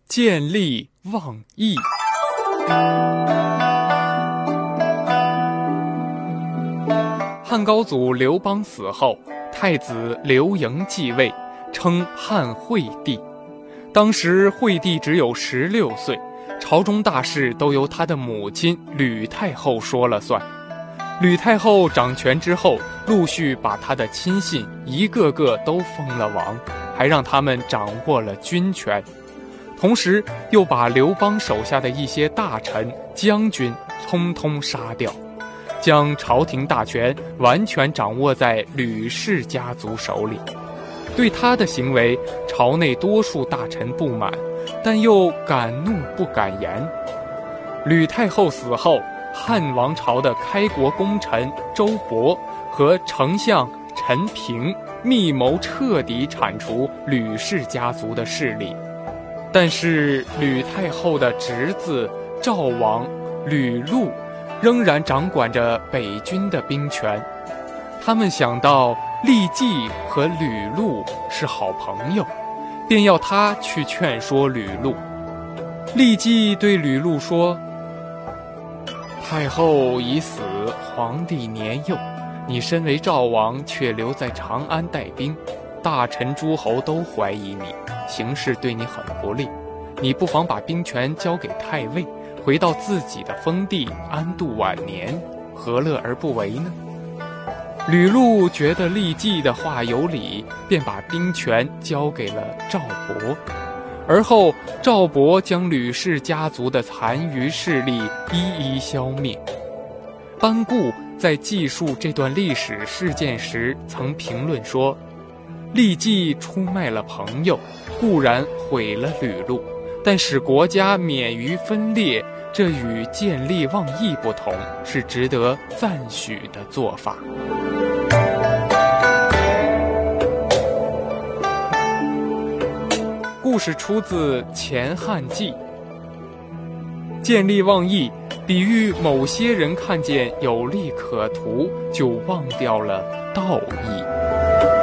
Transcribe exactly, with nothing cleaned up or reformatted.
见利忘义。汉高祖刘邦死后，太子刘盈继位，称汉惠帝。当时惠帝只有十六岁，朝中大事都由他的母亲吕太后说了算。吕太后掌权之后，陆续把他的亲信一个个都封了王，还让他们掌握了军权，同时又把刘邦手下的一些大臣、将军通通杀掉，将朝廷大权完全掌握在吕氏家族手里。对他的行为，朝内多数大臣不满，但又敢怒不敢言。吕太后死后，汉王朝的开国功臣周勃和丞相陈平密谋彻底铲除吕氏家族的势力，但是吕太后的侄子赵王吕禄仍然掌管着北军的兵权。他们想到郦季和吕禄是好朋友，便要他去劝说吕禄。郦季对吕禄说：太后已死，皇帝年幼，你身为赵王却留在长安带兵，大臣诸侯都怀疑你，形势对你很不利，你不妨把兵权交给太尉，回到自己的封地安度晚年，何乐而不为呢？吕禄觉得郦季的话有理，便把兵权交给了赵勃。而后赵勃将吕氏家族的残余势力一一消灭。班固在记述这段历史事件时曾评论说，郦季出卖了朋友，固然毁了吕禄，但使国家免于分裂，这与见利忘义不同，是值得赞许的做法。故事出自《前汉纪》。见利忘义比喻某些人看见有利可图，就忘掉了道义。